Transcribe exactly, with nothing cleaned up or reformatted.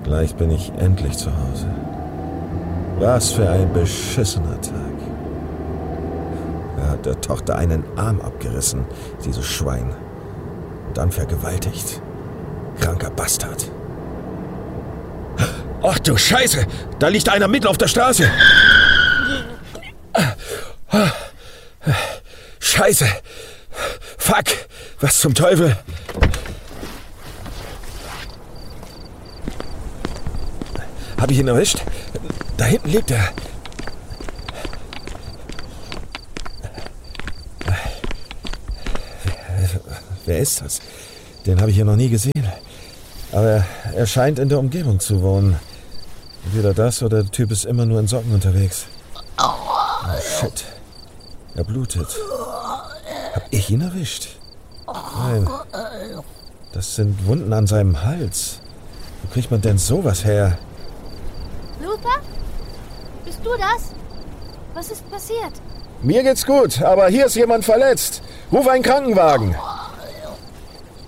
Gleich bin ich endlich zu Hause. Was für ein beschissener Tag. Er hat der Tochter einen Arm abgerissen, dieses Schwein. Und dann vergewaltigt. Kranker Bastard. Ach du Scheiße! Da liegt einer mitten auf der Straße! Scheiße! Fuck! Was zum Teufel? Hab ich ihn erwischt? Da hinten liegt er. Wer ist das? Den habe ich hier noch nie gesehen. Aber er scheint in der Umgebung zu wohnen. Entweder das oder der Typ ist immer nur in Socken unterwegs. Oh, shit. Er blutet. Hab ich ihn erwischt? Nein. Das sind Wunden an seinem Hals. Wo kriegt man denn sowas her? Luther? Bist du das? Was ist passiert? Mir geht's gut, aber hier ist jemand verletzt. Ruf einen Krankenwagen.